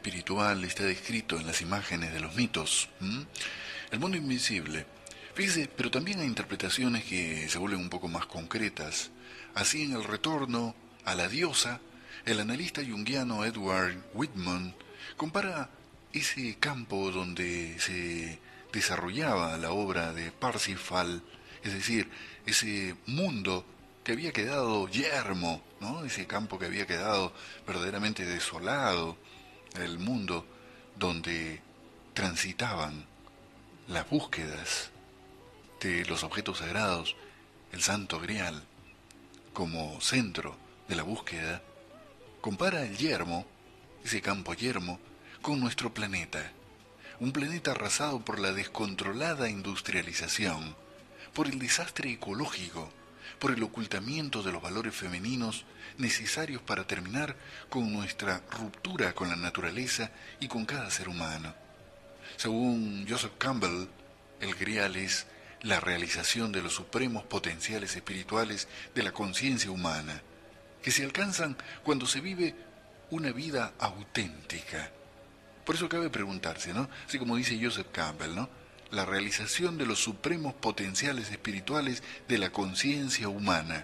espiritual está descrito en las imágenes de los mitos. El mundo invisible. Fíjese, pero también hay interpretaciones que se vuelven un poco más concretas. Así, en El retorno a la diosa, el analista junguiano Edward Whitman compara ese campo donde se desarrollaba la obra de Parsifal, es decir, ese mundo que había quedado yermo, ¿no? Ese campo que había quedado verdaderamente desolado, el mundo donde transitaban las búsquedas de los objetos sagrados, el Santo Grial, como centro de la búsqueda, compara el yermo, ese campo yermo, con nuestro planeta, un planeta arrasado por la descontrolada industrialización, por el desastre ecológico, por el ocultamiento de los valores femeninos necesarios para terminar con nuestra ruptura con la naturaleza y con cada ser humano. Según Joseph Campbell, el Grial es la realización de los supremos potenciales espirituales de la conciencia humana, que se alcanzan cuando se vive una vida auténtica. Por eso cabe preguntarse, ¿no? Así como dice Joseph Campbell, ¿no? La realización de los supremos potenciales espirituales de la conciencia humana.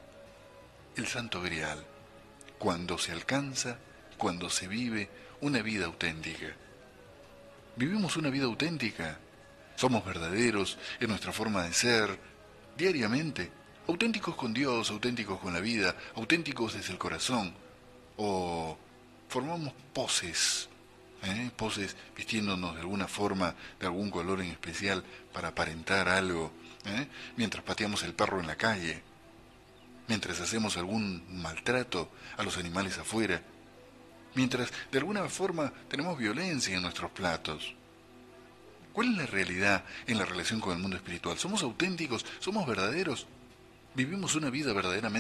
El Santo Grial, cuando se alcanza, cuando se vive una vida auténtica. ¿Vivimos una vida auténtica? ¿Somos verdaderos en nuestra forma de ser diariamente? ¿Auténticos con Dios, auténticos con la vida, auténticos desde el corazón? ¿O formamos poses? Poses vistiéndonos de alguna forma, de algún color en especial para aparentar algo, mientras pateamos el perro en la calle, mientras hacemos algún maltrato a los animales afuera, mientras de alguna forma tenemos violencia en nuestros platos. ¿Cuál es la realidad en la relación con el mundo espiritual? ¿Somos auténticos? ¿Somos verdaderos? ¿Vivimos una vida verdaderamente